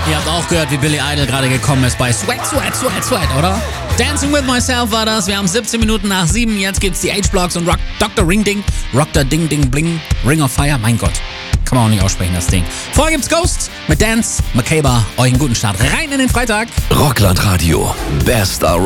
Ihr habt auch gehört, wie Billy Idol gerade gekommen ist bei Sweat, oder? Dancing with Myself war das. Wir haben 17 Minuten nach 7. Jetzt gibt's die H-Blocks und Dr. Ring Ding. Dr. Ding Ding Bling. Ring of Fire. Mein Gott. Kann man auch nicht aussprechen, das Ding. Vorher gibt's Ghost mit Dance. Makeba. Euch einen guten Start rein in den Freitag. Rockland Radio. Best